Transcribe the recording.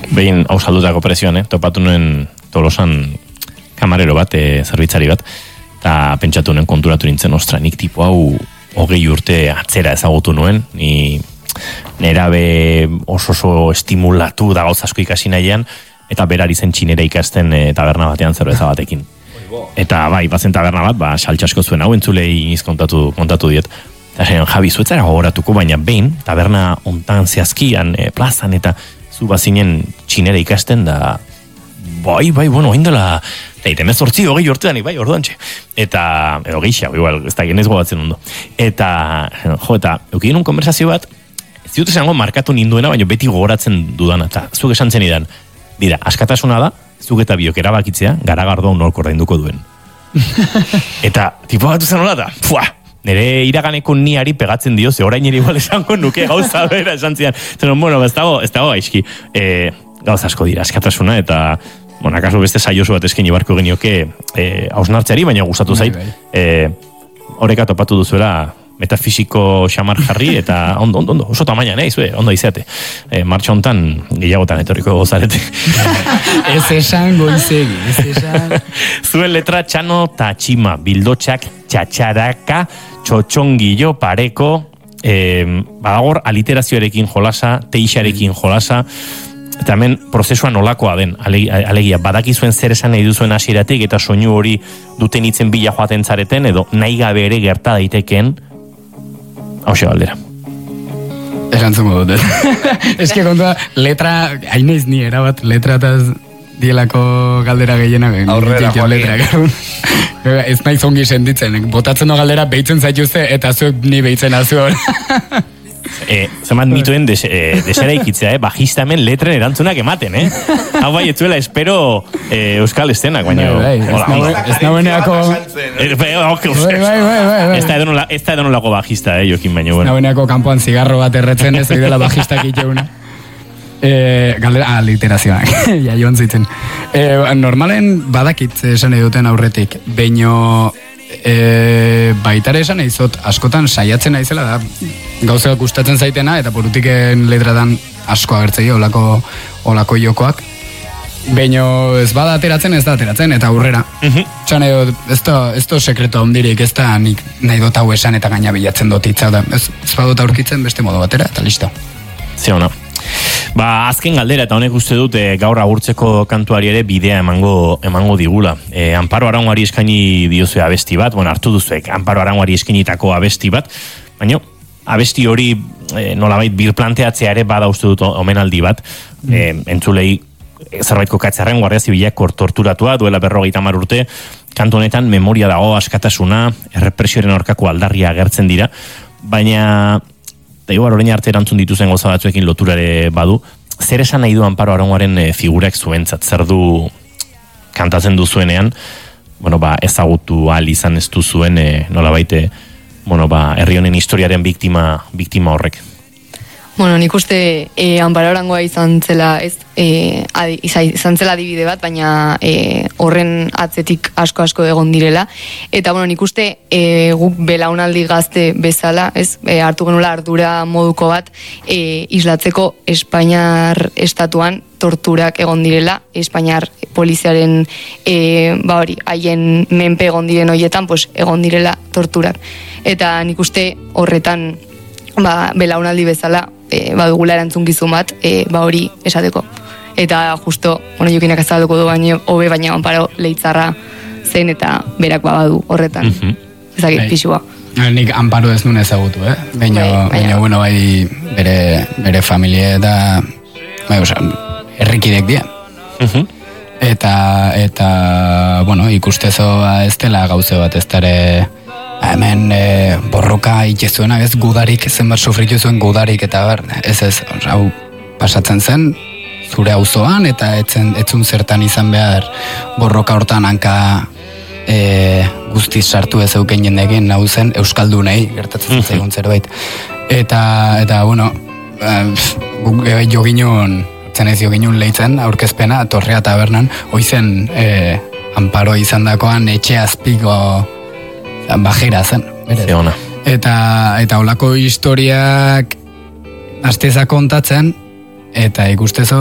behin hau saldutako presioan, topatu nuen Tolosan kamarero bat, zerbitzari bat, eta pentsatu nuen konturatu nintzen, ostra, nik tipo hau 20 urte atzera ezagutu nuen, ni nerabe oso estimulatu da gauza asko ikasi nahian, eta berari zen txinera ikasten taberna batean zerbeza batekin. Eta bai, bazen taberna bat, saltxasko zuen hau entzulei iniz kontatu diet. Eta zen, Javi, zuetzara gogoratuko, baina behin, taberna ontan zehazkian, plazan, eta zu bazinen txinera ikasten da, bai, bueno, haindela, eta 18 urtean, bai, orduan txe. Eta, edo geixago, igual, ez da genez gogatzen ondo. Eta, eta, eukidin un konversazio bat, ez dut esango markatu ninduena, baina beti gogoratzen dudana, eta zuk esan zen idan, dira, askatasuna da, zuk eta biok erabakitzea, garagardoa nork ordainduko duen. Eta, tipo batu zen hola da, nire iraganeko niari pegatzen dio, ze orain ere igual esango nuke gauza bera esan zidan. Zeron, bueno, ez dago aizki. Gauza asko dira, askatasuna, eta, bueno, akaso beste saiosu bat eskaini barko genioke hausnartzeari, baina gustatu zait. Horeka topatu duzuela metafisiko xamar jarri, eta ondo, oso tamaina, ondo izate. Martxa hontan, gehiagotan etorriko gozarete. Ez esan goizegi, ez esan. Zuen letra txano eta txima, bildotxak, txatxaraka, txotxongillo, pareko, badagor aliterazioarekin jolasa, teixarekin jolasa, eta hemen prozesua nolakoa den, alegia, badakizuen zer esan nahi duzuen hasieratik, eta soinu hori duten hitzen bila joaten zareten, edo nahi gabe ere gerta daitekeen, hauxe galdera. Erantzungo dut. Ez que kontua, letra, hainez ni erabat, letra eta dielako galdera gehiena. Aurrera, Joaquin. Ez nahi zongi senditzen, botatzen do galdera behitzen zaituzte, eta zuek ni behitzen azu hori. Zeman mituen desera ikitzea, bajista hemen letren erantzunak ematen, Hau bai, etzuela espero euskal estenak, baina... Ez nahueneako... Ez da edonolako bajista, Jokin, baina... Ez nahueneako kanpoan zigarro bat erretzen ez, oidela bajistak iteuna. Galdera, literazioak, ja joan zitzen. Normalen badakit esan eduten aurretik, baino... baitare esan izot askotan saiatzen naizela da gauzak gustatzen zaitena eta porutiken letratan asko agertzei olako jokoak baino ez bada ateratzen eta aurrera txan edo ez da sekreto ondirik ez da nik nahi dut hau esan eta gaina bilatzen dut itza da ez badut aurkitzen beste modu batera eta listo. Ze ona. Azken galdera eta honek uste dut gaur agurtzeko kantuari ere bidea emango digula. Amparo Aranguari eskaini diozue abesti bat, hartu duzuek Amparo Aranguari eskainitako abesti bat, baina abesti hori nolabait birplanteatzea ere bada uste dut omenaldi bat, entzulei zerbait kokatzarren Guardia Zibilak torturatua duela 50 urte, kantu honetan memoria dago, askatasuna, errepresioaren aurkako aldarria agertzen dira, baina eta igual orain arte erantzun dituzen goza batzuekin loturare badu, zer esan nahi du Amparo Aranguaren figurak zuentzat, zer du kantatzen duzuenean, ezagutu ahal izan ez duzuen nolabait, herri honen historiaren biktima horrek. Nik uste Amparo Arangoa izan zela adibide bat, baina horren atzetik asko egon direla. Eta nik uste guk belaunaldi gazte bezala, hartu genuela ardura moduko bat islatzeko Espainiar estatuan torturak egon direla, Espainiar poliziaren haien menpe egon diren horietan, egon direla torturak. Eta nik uste horretan belaunaldi bezala badugula erantzun gizun bat hori esateko. Eta justo, Jokinak azalduko du hobe baina Amparo leitzarra zen eta berak badu horretan. Ezagik, pixua. Nik Amparo ez nuen ezagutu, baina bai bere familia eta herrikidek dira. Eta ikustezoa ez dela gauze bat ez dara hemen borroka itezuenak ez gudarik, zenbat sofritu zuen gudarik eta ez, hau pasatzen zen zure auzoan eta etzun zertan izan behar borroka hortan hanka guztiz sartu ez euken jendekin hau zen euskaldunei gertatzen zaigun zerbait eta joginun lehitzen aurkezpena Torrea Tabernan hoizen Amparo izan dakoan etxe azpiko bajera zen. Eta holako historiak asteza kontatzen eta ikustezo